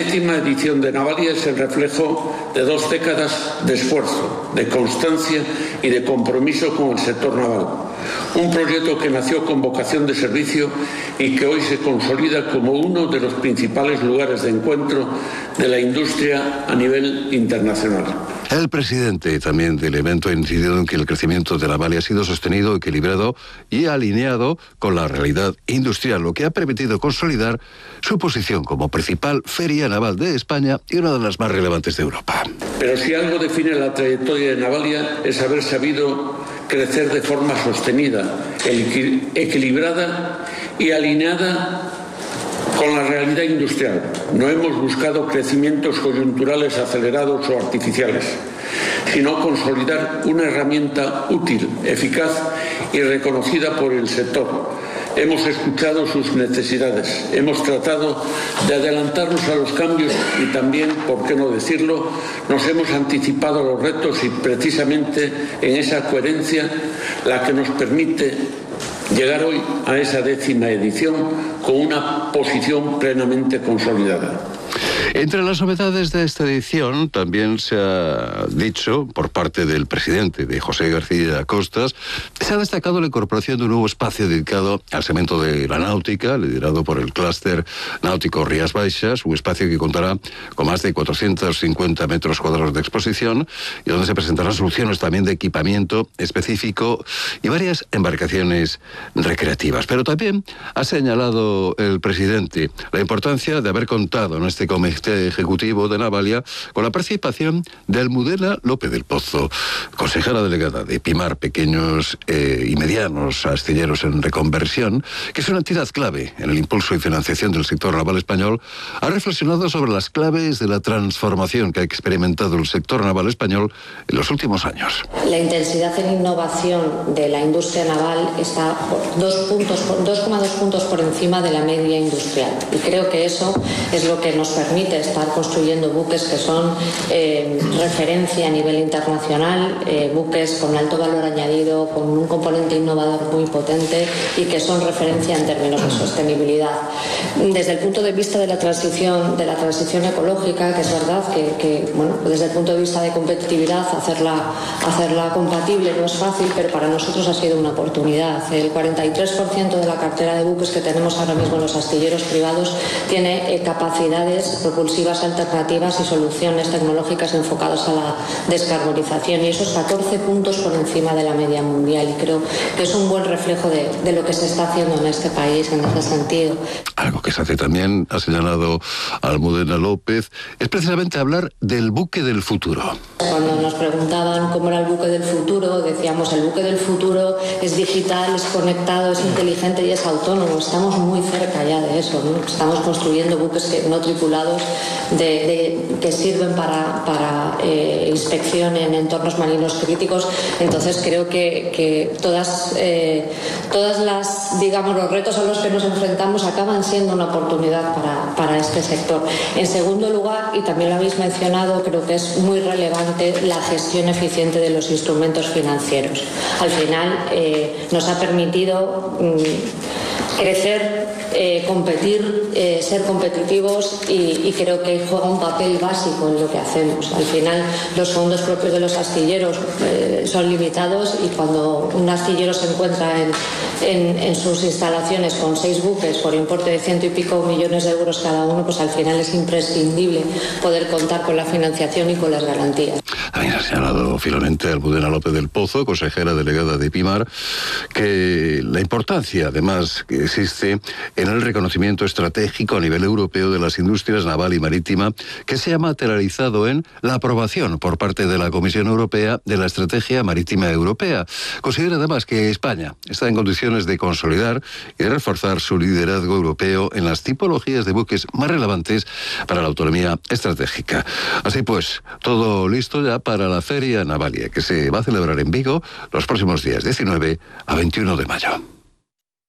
10ª edición de Navalia es el reflejo de 2 décadas de esfuerzo, de constancia y de compromiso con el sector naval. Un proyecto que nació con vocación de servicio y que hoy se consolida como uno de los principales lugares de encuentro de la industria a nivel internacional. El presidente también del evento ha incidido en que el crecimiento de Navalia ha sido sostenido, equilibrado y alineado con la realidad industrial, lo que ha permitido consolidar su posición como principal feria naval de España y una de las más relevantes de Europa. Pero si algo define la trayectoria de Navalia es haber sabido crecer de forma sostenida, equilibrada y alineada con la realidad industrial. No hemos buscado crecimientos coyunturales acelerados o artificiales, sino consolidar una herramienta útil, eficaz y reconocida por el sector. Hemos escuchado sus necesidades, hemos tratado de adelantarnos a los cambios y también, por qué no decirlo, nos hemos anticipado a los retos y precisamente en esa coherencia la que nos permite llegar hoy a esa 10ª edición con una posición plenamente consolidada. Entre las novedades de esta edición también se ha dicho por parte del presidente, de José García Costas, se ha destacado la incorporación de un nuevo espacio dedicado al segmento de la náutica, liderado por el clúster náutico Rías Baixas, un espacio que contará con más de 450 metros cuadrados de exposición y donde se presentarán soluciones también de equipamiento específico y varias embarcaciones recreativas. Pero también ha señalado el presidente la importancia de haber contado en este comité ejecutivo de Navalia con la participación de Almudena López del Pozo, consejera delegada de Epimar, pequeños y medianos astilleros en reconversión, que es una entidad clave en el impulso y financiación del sector naval español. Ha reflexionado sobre las claves de la transformación que ha experimentado el sector naval español en los últimos años. La intensidad en innovación de la industria naval está 2,2 puntos por encima de la media industrial, y creo que eso es lo que nos permite estar construyendo buques que son referencia a nivel internacional, buques con alto valor añadido, con un componente innovador muy potente y que son referencia en términos de sostenibilidad. Desde el punto de vista de la transición ecológica, que es verdad que bueno, desde el punto de vista de competitividad hacerla compatible no es fácil, pero para nosotros ha sido una oportunidad. El 43% de la cartera de buques que tenemos ahora mismo en los astilleros privados tiene capacidades propulsivas alternativas y soluciones tecnológicas enfocadas a la descarbonización, y eso es 14 puntos por encima de la media mundial, y creo que es un buen reflejo de lo que se está haciendo en este país en ese sentido. Algo que se hace también, ha señalado Almudena López, es precisamente hablar del buque del futuro. Cuando nos preguntaban cómo era el buque del futuro, decíamos el buque del futuro es digital, es conectado, es inteligente y es autónomo. Estamos muy cerca ya de eso, ¿no? Estamos construyendo buques no tripulados que sirven para inspección en entornos marinos críticos. Entonces creo que todas las, digamos, los retos a los que nos enfrentamos acaban siendo una oportunidad para este sector. En segundo lugar, y también lo habéis mencionado, creo que es muy relevante la gestión eficiente de los instrumentos financieros. Al final nos ha permitido crecer, competir, ser competitivos, y creo que juega un papel básico en lo que hacemos. Al final los fondos propios de los astilleros son limitados, y cuando un astillero se encuentra en sus instalaciones con 6 buques por importe de 100 y pico millones de euros cada uno, pues al final es imprescindible poder contar con la financiación y con las garantías. También ha señalado finalmente Almudena López del Pozo, consejera delegada de Epimar, que la importancia además que existe en el reconocimiento estratégico a nivel europeo de las industrias naval y marítima, que se ha materializado en la aprobación por parte de la Comisión Europea de la Estrategia Marítima Europea. Considera además que España está en condiciones de consolidar y de reforzar su liderazgo europeo en las tipologías de buques más relevantes para la autonomía estratégica. Así pues, todo listo ya para la Feria Navalia, que se va a celebrar en Vigo los próximos días 19 a 21 de mayo.